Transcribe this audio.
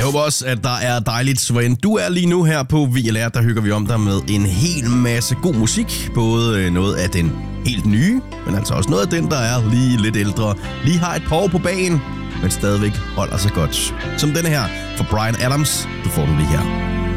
håber også, at der er dejligt, hvor end du er lige nu her på VLR. Der hygger vi om dig med en hel masse god musik. Både noget af den helt nye, men altså også noget af den, der er lige lidt ældre. Lige har et par år på bagen, men stadigvæk holder sig godt. Som denne her fra Bryan Adams. Du får den lige her.